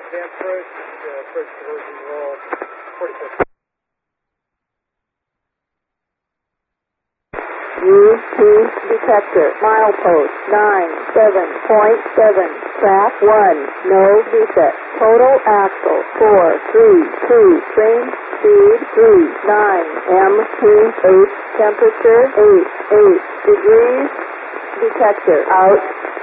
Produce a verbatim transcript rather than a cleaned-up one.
Advanced approach, uh, approach diversion roll, forty-six. U T detector, milepost nine seven point seven, track one, no defect, total axle four three two, train speed three nine, M T eight, temperature eight eight degrees, detector out.